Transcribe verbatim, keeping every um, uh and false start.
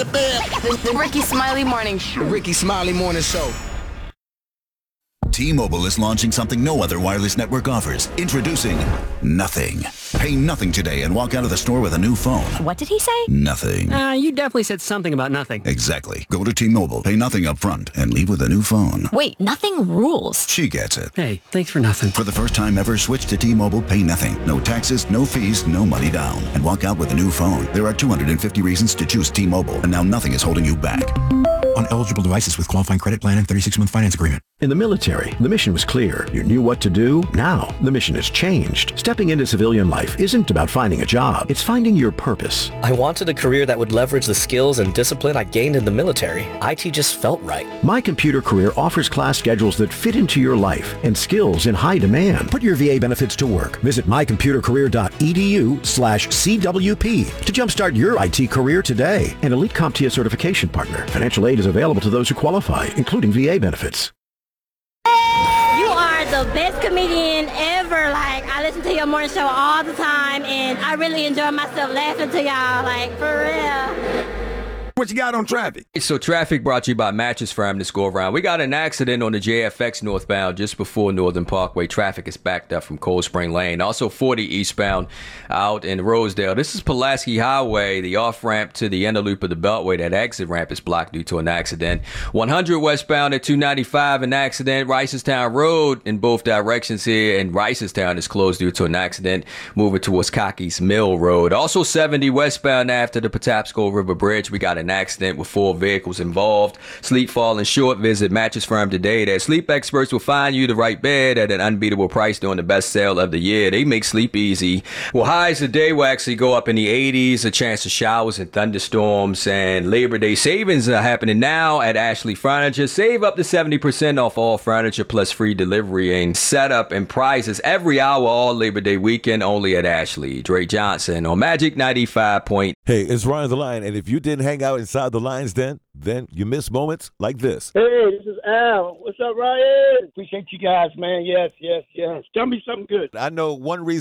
the bell. The Ricky Smiley Morning Show. The Ricky Smiley Morning Show. T-Mobile is launching something no other wireless network offers. Introducing Nothing. Pay nothing today and walk out of the store with a new phone. What did he say? Nothing. Uh, you definitely said something about nothing. Exactly. Go to T-Mobile, pay nothing up front, and leave with a new phone. Wait, nothing rules. She gets it. Hey, thanks for nothing. For the first time ever, switch to T-Mobile, pay nothing. No taxes, no fees, no money down. And walk out with a new phone. There are two hundred fifty reasons to choose T-Mobile, and now nothing is holding you back. On eligible devices with qualifying credit plan and thirty-six month finance agreement. In the military, the mission was clear. You knew what to do. Now, the mission has changed. Stepping into civilian life isn't about finding a job. It's finding your purpose. I wanted a career that would leverage the skills and discipline I gained in the military. I T just felt right. My Computer Career offers class schedules that fit into your life and skills in high demand. Put your V A benefits to work. Visit mycomputercareer.edu slash CWP to jumpstart your I T career today. An elite CompTIA certification partner. Financial aid is available to those who qualify, including V A benefits. You are the best comedian ever. Like, I listen to your morning show all the time, and I really enjoy myself laughing to y'all, like, for real. What you got on traffic? So traffic brought to you by Mattress Firm this go around. We got an accident on the J F X northbound just before Northern Parkway. Traffic is backed up from Cold Spring Lane. Also forty eastbound out in Rosedale. This is Pulaski Highway, the off-ramp to the inner loop of the Beltway. That exit ramp is blocked due to an accident. one hundred westbound at two ninety-five, an accident. Ricestown Road in both directions here, and Ricestown is closed due to an accident. Moving towards Cocky's Mill Road. Also seventy westbound after the Patapsco River Bridge. We got an accident with four vehicles involved. Sleep falling short. Visit Mattress Firm today. Their sleep experts will find you the right bed at an unbeatable price during the best sale of the year. They make sleep easy. Well, highs today will actually go up in the eighties. A chance of showers and thunderstorms. And Labor Day savings are happening now at Ashley Furniture. Save up to seventy percent off all furniture plus free delivery and setup and prizes every hour all Labor Day weekend only at Ashley. Dre Johnson on Magic ninety-five point. Hey, it's Ryan the Lion, and if you didn't hang out inside the Lions Den, then you miss moments like this. Hey, this is Al. What's up, Ryan? Appreciate you guys, man. Yes, yes, yes. Tell me something good. I know one reason